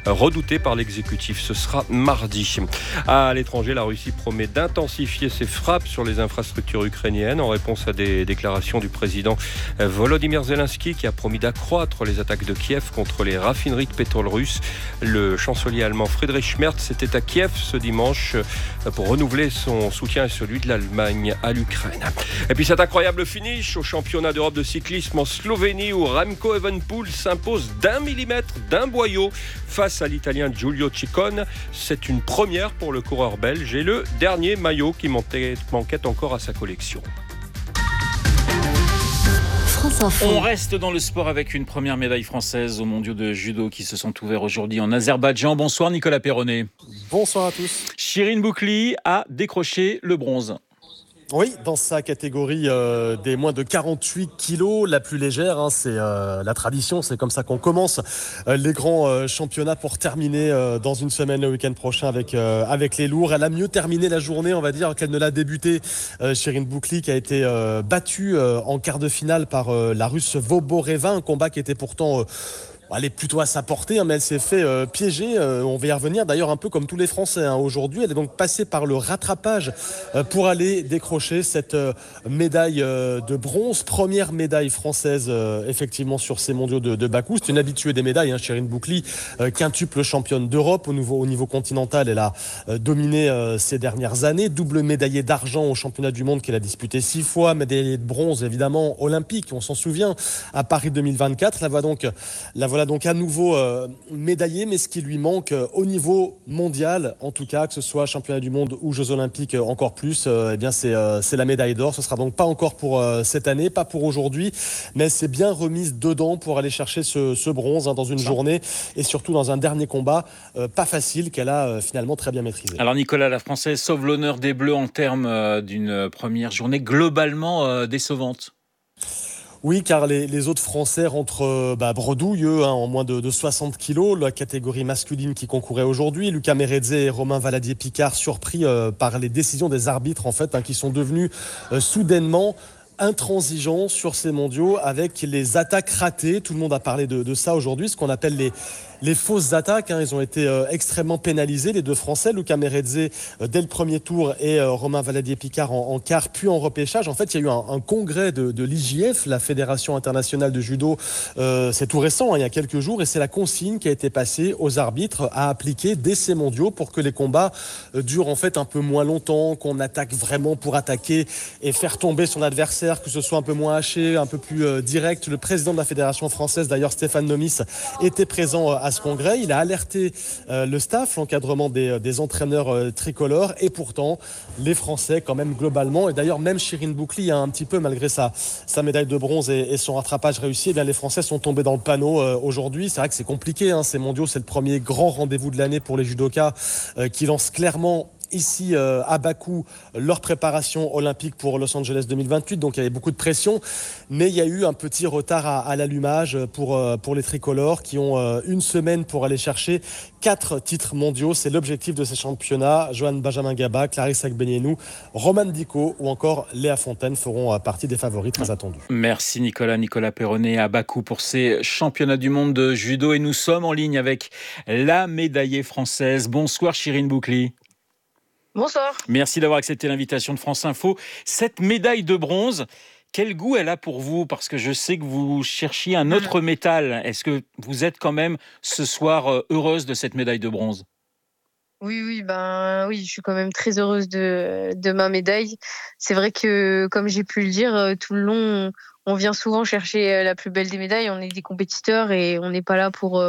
redouté par l'exécutif. Ce sera mardi. À l'étranger, la Russie promet d'intensifier ses frappes sur les infrastructures ukrainiennes en réponse à des déclarations du président Volodymyr Zelensky qui a promis d'accroître les attaques de Kiev contre les raffineries de pétrole russes. Le chancelier allemand Friedrich Merz était à Kiev ce dimanche pour renouveler son soutien et celui de l'Allemagne à l'Ukraine. Et puis cet incroyable finish au championnat d'Europe de cyclisme en Slovénie où Remco Evenepoel s'impose d'1 millimètre d'un boyau face à l'Italien Giulio Ciccone. C'est une première pour le coureur belge et le dernier maillot qui manquait encore à sa collection. On reste dans le sport avec une première médaille française aux mondiaux de judo qui se sont ouverts aujourd'hui en Azerbaïdjan. Bonsoir Nicolas Perronnet. Bonsoir à tous. Chirine Boukli a décroché le bronze. Oui, dans sa catégorie des moins de 48 kilos, la plus légère, c'est la tradition, c'est comme ça qu'on commence les grands championnats pour terminer dans une semaine le week-end prochain avec les lourds. Elle a mieux terminé la journée, on va dire, qu'elle ne l'a débuté. Chirine Boukli qui a été battue en quart de finale par la Russe Voboreva, un combat qui était pourtant... Elle est plutôt à sa portée, mais elle s'est fait piéger. On va y revenir d'ailleurs un peu comme tous les Français aujourd'hui. Elle est donc passée par le rattrapage pour aller décrocher cette médaille de bronze. Première médaille française effectivement sur ces mondiaux de Bakou. C'est une habituée des médailles, Chirine Boukli, quintuple championne d'Europe au niveau continental. Elle a dominé ces dernières années. Double médaillée d'argent au championnat du monde qu'elle a disputé 6 fois. Médaillée de bronze évidemment olympique, on s'en souvient, à Paris 2024. La voilà donc à nouveau médaillée, mais ce qui lui manque au niveau mondial, en tout cas, que ce soit championnat du monde ou Jeux olympiques encore plus, c'est la médaille d'or. Ce sera donc pas encore pour cette année, pas pour aujourd'hui, mais elle s'est bien remise dedans pour aller chercher ce bronze dans une journée et surtout dans un dernier combat pas facile qu'elle a finalement très bien maîtrisé. Alors Nicolas, la Française sauve l'honneur des Bleus en termes d'une première journée globalement décevante. Oui, car les autres Français rentrent bredouilles, en moins de 60 kilos. La catégorie masculine qui concourait aujourd'hui. Lucas Méredze et Romain Valadier-Picard surpris par les décisions des arbitres, qui sont devenus soudainement intransigeants sur ces mondiaux avec les attaques ratées. Tout le monde a parlé de ça aujourd'hui, ce qu'on appelle les fausses attaques. Ils ont été extrêmement pénalisés, les deux Français, Lucas Méredze dès le premier tour et Romain Valadier-Picard en quart, puis en repêchage. En fait, il y a eu un congrès de l'IJF, la Fédération internationale de judo. C'est tout récent, il y a quelques jours, et c'est la consigne qui a été passée aux arbitres à appliquer dès ces mondiaux pour que les combats durent en fait un peu moins longtemps, qu'on attaque vraiment pour attaquer et faire tomber son adversaire, que ce soit un peu moins haché, un peu plus direct. Le président de la Fédération française, d'ailleurs Stéphane Nomis, était présent à ce congrès. Il a alerté le staff, l'encadrement des entraîneurs tricolores, et pourtant les Français quand même globalement, et d'ailleurs même Chirine Boukli un petit peu malgré sa médaille de bronze et son rattrapage réussi, les Français sont tombés dans le panneau aujourd'hui. C'est vrai que c'est compliqué, ces mondiaux, c'est le premier grand rendez-vous de l'année pour les judokas qui lancent clairement ici à Bakou leur préparation olympique pour Los Angeles 2028, donc il y avait beaucoup de pression, mais il y a eu un petit retard à l'allumage pour les tricolores qui ont une semaine pour aller chercher 4 titres mondiaux. C'est l'objectif de ces championnats. Johanne Benjamin Gaba, Clarisse Agbenienou, Romane Dicot ou encore Léa Fontaine feront partie des favoris très attendus. Merci Nicolas Perronnet à Bakou pour ces championnats du monde de judo, et nous sommes en ligne avec la médaillée française. Bonsoir Chirine Boukli. Bonsoir. Merci d'avoir accepté l'invitation de France Info. Cette médaille de bronze, quel goût elle a pour vous ? Parce que je sais que vous cherchiez un autre métal. Est-ce que vous êtes quand même ce soir heureuse de cette médaille de bronze ? Oui, je suis quand même très heureuse de ma médaille. C'est vrai que, comme j'ai pu le dire, tout le long, on vient souvent chercher la plus belle des médailles. On est des compétiteurs et on n'est pas là pour...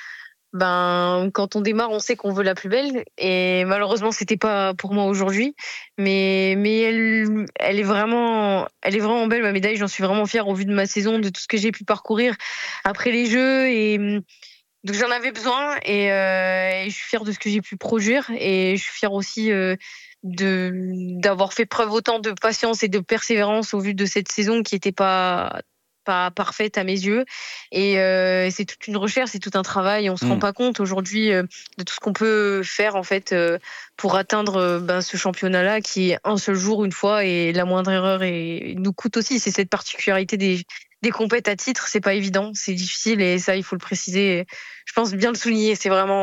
quand on démarre, on sait qu'on veut la plus belle, et malheureusement, c'était pas pour moi aujourd'hui. Mais elle est vraiment belle, ma médaille. J'en suis vraiment fière au vu de ma saison, de tout ce que j'ai pu parcourir après les Jeux, et donc j'en avais besoin, et je suis fière de ce que j'ai pu produire, et je suis fière aussi d'avoir fait preuve autant de patience et de persévérance au vu de cette saison qui était pas parfaite à mes yeux, et c'est toute une recherche, c'est tout un travail. On se rend pas compte aujourd'hui de tout ce qu'on peut faire en fait pour atteindre ce championnat-là qui est un seul jour, une fois, et la moindre erreur nous coûte aussi. C'est cette particularité des compètes à titre, c'est pas évident, c'est difficile, et ça il faut le préciser. Je pense bien le souligner, c'est vraiment